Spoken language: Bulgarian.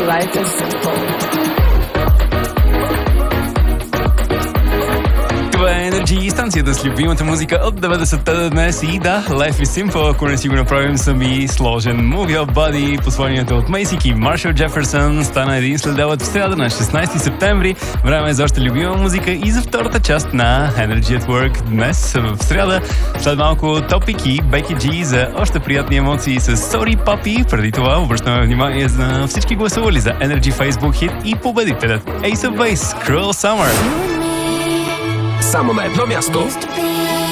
Life is simple. Това е Energy, станцията с любимата музика от 90-та до днес. И да, Life is Simple, ако не си го направим сами, сложен. Move Your Body, посланието от Мейсик и Маршал Джеферсън стана един следобед в сряда на 16 септември. Време е за още любима музика и за втората част на Energy at Work днес в сряда. След малко Topic и Becky G за още приятни емоции с Sorry Papi. Преди това обръщаме внимание за всички гласували за Energy Facebook хит и победителят Ace of Base, Cruel Summer. Само на едно място.